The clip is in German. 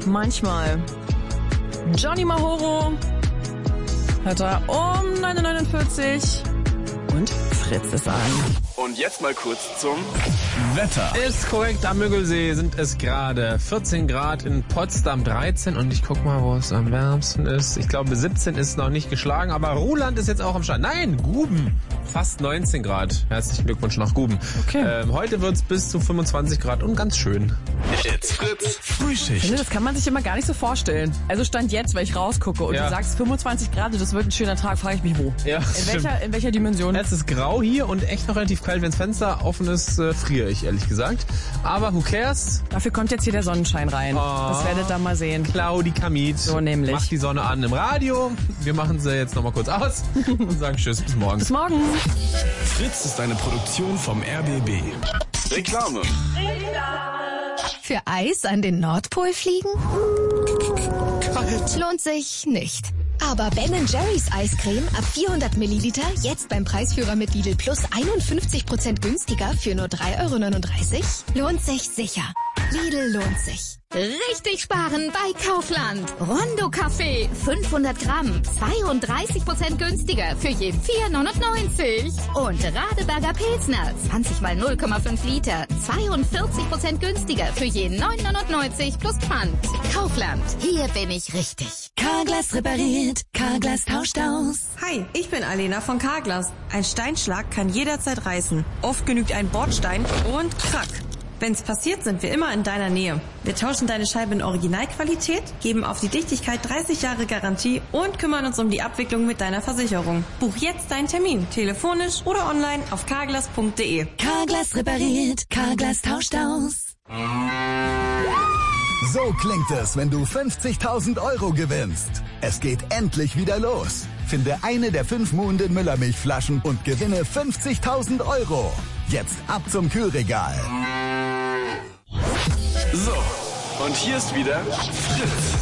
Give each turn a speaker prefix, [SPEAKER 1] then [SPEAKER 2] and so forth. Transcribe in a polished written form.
[SPEAKER 1] Manchmal. Johnny Mahoro hört er um 9.49 Uhr und Fritz ist an.
[SPEAKER 2] Und jetzt mal kurz zum
[SPEAKER 3] Wetter.
[SPEAKER 4] Ist korrekt, am Müggelsee sind es gerade 14 Grad, in Potsdam 13 und ich guck mal, wo es am wärmsten ist. Ich glaube 17 ist noch nicht geschlagen, aber Ruhland ist jetzt auch am Start. Nein, Guben, fast 19 Grad. Herzlichen Glückwunsch nach Guben.
[SPEAKER 1] Okay.
[SPEAKER 4] Heute wird es bis zu 25 Grad und ganz schön.
[SPEAKER 2] It's Fritz
[SPEAKER 3] Frühschicht.
[SPEAKER 1] Das kann man sich immer gar nicht so vorstellen. Also Stand jetzt, weil ich rausgucke und
[SPEAKER 4] Ja.
[SPEAKER 1] du sagst 25 Grad, das wird ein schöner Tag, frage ich mich wo.
[SPEAKER 4] Ja,
[SPEAKER 1] In welcher Dimension?
[SPEAKER 4] Es ist grau hier und echt noch relativ kalt. Wenn das Fenster offen ist, friere ich, ehrlich gesagt. Aber who cares?
[SPEAKER 1] Dafür kommt jetzt hier der Sonnenschein rein. Das werdet ihr mal sehen.
[SPEAKER 4] Claudi Kamit
[SPEAKER 1] So nämlich.
[SPEAKER 4] macht die Sonne an im Radio. Wir machen sie jetzt nochmal kurz aus und sagen Tschüss, bis morgen.
[SPEAKER 1] Bis morgen.
[SPEAKER 3] Fritz ist eine Produktion vom RBB.
[SPEAKER 2] Reklame.
[SPEAKER 5] Für Eis an den Nordpol fliegen?
[SPEAKER 3] Kalt.
[SPEAKER 5] Lohnt sich nicht. Aber Ben & Jerry's Eiscreme ab 400 Milliliter jetzt beim Preisführer mit Lidl Plus 51% günstiger für nur 3,39 €? Lohnt sich sicher. Lidl lohnt sich. Richtig sparen bei Kaufland. Rondo Kaffee 500 Gramm 32% günstiger für je 4,99 €. Und Radeberger Pilsner 20 mal 0,5 Liter 42% günstiger für je 9,99 € plus Pfand. Kaufland. Hier bin ich richtig.
[SPEAKER 6] Carglass repariert, Carglass tauscht aus.
[SPEAKER 7] Hi, ich bin Alena von Carglass. Ein Steinschlag kann jederzeit reißen. Oft genügt ein Bordstein und krack. Wenn's passiert, sind wir immer in deiner Nähe. Wir tauschen deine Scheibe in Originalqualität, geben auf die Dichtigkeit 30 Jahre Garantie und kümmern uns um die Abwicklung mit deiner Versicherung. Buch jetzt deinen Termin, telefonisch oder online auf carglass.de.
[SPEAKER 6] Carglass repariert, Carglass tauscht aus.
[SPEAKER 8] So klingt es, wenn du 50.000 € gewinnst. Es geht endlich wieder los. Finde eine der 5 Muhnden Müllermilchflaschen und gewinne 50.000 €. Jetzt ab zum Kühlregal.
[SPEAKER 2] So, und hier ist wieder Fritz.